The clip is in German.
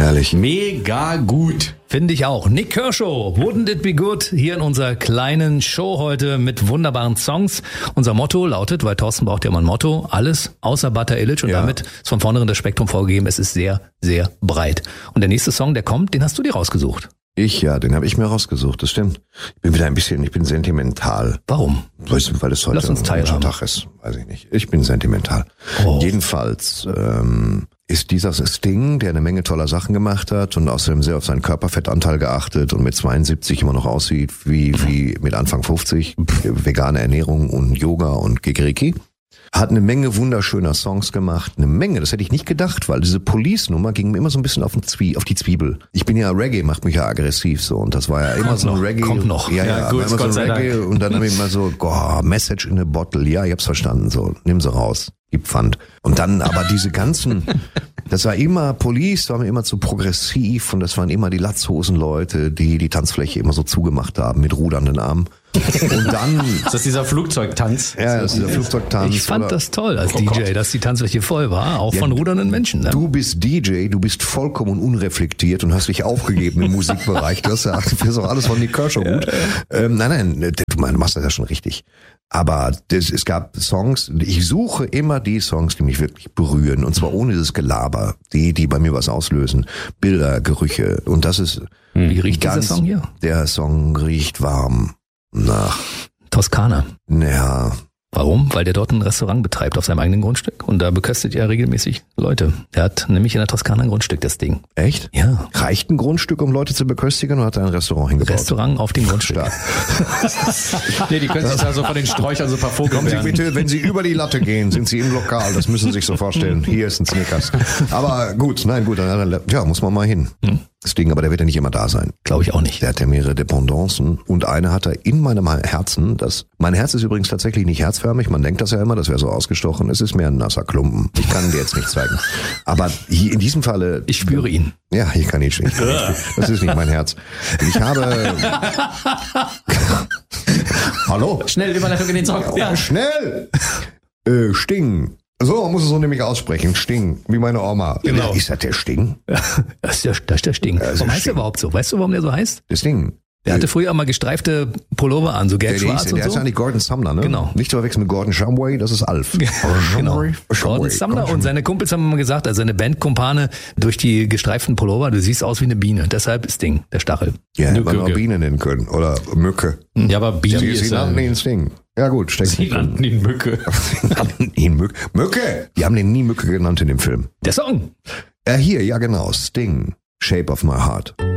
Herrlich. Mega gut. Finde ich auch. Nik Kershaw, Wouldn't It Be Good, hier in unserer kleinen Show heute mit wunderbaren Songs. Unser Motto lautet, weil Thorsten braucht ja immer ein Motto, alles außer Butter Illich und damit ist von vornherein das Spektrum vorgegeben, es ist sehr, sehr breit. Und der nächste Song, der kommt, den hast du dir rausgesucht. Den habe ich mir rausgesucht, das stimmt. Ich bin sentimental. Warum? Weil es heute ein Tag ist, weiß ich nicht. Ich bin sentimental. Jedenfalls ist dieser Sting, der eine Menge toller Sachen gemacht hat und außerdem sehr auf seinen Körperfettanteil geachtet und mit 72 immer noch aussieht wie mit Anfang 50, vegane Ernährung und Yoga und Gigiriki. Hat eine Menge wunderschöner Songs gemacht. Eine Menge, das hätte ich nicht gedacht, weil diese Police-Nummer ging mir immer so ein bisschen auf die Zwiebel. Ich bin ja, Reggae macht mich ja aggressiv so und das war ja immer so ein Reggae. Kommt noch. Ja, gut, immer so ein Reggae und dann habe ich immer so, Message in a Bottle. Ja, ich hab's verstanden, so, nimm sie raus, gib Pfand. Und dann aber diese ganzen, das war immer, Police war mir immer zu progressiv und das waren immer die Latzhosen-Leute, die Tanzfläche immer so zugemacht haben mit rudernden Armen. Und dann... Ist das dieser Flugzeugtanz? Ja, das ist dieser Flugzeugtanz. Ich fand das toll als DJ, dass die Tanzfläche voll war, auch von rudernden Menschen. Ne? Du bist DJ, du bist vollkommen unreflektiert und hast dich aufgegeben im Musikbereich. Du hast ja, findest auch alles von Nik Kershaw gut. Nein, du machst das ja schon richtig. Aber es gab Songs, ich suche immer die Songs, die mich wirklich berühren. Und zwar ohne dieses Gelaber, die bei mir was auslösen. Bilder, Gerüche. Und das ist... Wie riecht dieser Song hier? Der Song riecht warm. Nach Toskana. Ja. Warum? Weil der dort ein Restaurant betreibt auf seinem eigenen Grundstück und da beköstigt er regelmäßig Leute. Er hat nämlich in der Toskana ein Grundstück, das Ding. Echt? Ja. Reicht ein Grundstück, um Leute zu beköstigen, oder hat er ein Restaurant hingebaut? Restaurant auf dem Grundstück. Nee, die können sich da so von den Sträuchern so ein paar Kommen Sie bitte, wenn Sie über die Latte gehen, sind Sie im Lokal. Das müssen Sie sich so vorstellen. Hier ist ein Snickers. Aber gut, ja, muss man mal hin. Das Ding, aber der wird ja nicht immer da sein. Glaube ich auch nicht. Der hat ja mehrere Dependancen und eine hat er in meinem Herzen. Mein Herz ist übrigens tatsächlich nicht herzförmig. Man denkt das ja immer, das wäre so ausgestochen. Es ist mehr ein nasser Klumpen. Ich kann ihn dir jetzt nicht zeigen. Aber hier in diesem Falle... Ich spüre ihn. Ja, ich kann ihn spüren. Das ist nicht mein Herz. Ich habe... Hallo? Schnell, Überleitung in den Song. Ja. Schnell! Sting. So, man muss es so nämlich aussprechen. Sting, wie meine Oma. Genau. Ist das der Sting? Das ist der Sting. Warum heißt der überhaupt so? Weißt du, warum der so heißt? Der Sting. Der hatte früher mal gestreifte Pullover an, so gelb-schwarz und so. Der ist eigentlich Gordon Sumner, ne? Genau. Nicht zu verwechseln mit Gordon Shumway, das ist Alf. Genau. Gordon Sumner und seine Kumpels haben immer gesagt, also seine Bandkumpane durch die gestreiften Pullover, du siehst aus wie eine Biene. Deshalb Sting, der Stachel. Ja, hätte man auch Biene nennen können. Oder Mücke. Ja, aber Biene Sie nannten ihn Sting. Ja gut, steckt. Sie nannten ihn Mücke. Sie nannten ihn Mücke. Mücke! Die haben den nie Mücke genannt in dem Film. Der Song. Hier, ja genau. Sting. Shape of My Heart.